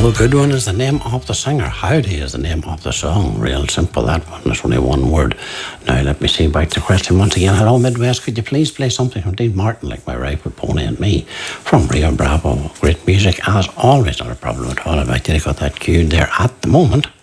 Good One is the name of the singer. Howdy is the name of the song. Real simple, that one. There's only one word. Now, let me see back to the question once again. Hello, Midwest. Could you please play something from Dean Martin, like My Ride with Pony and Me, from Rio Bravo? Great music, as always. Not a problem at all. I'd like you to got that queued there at the moment.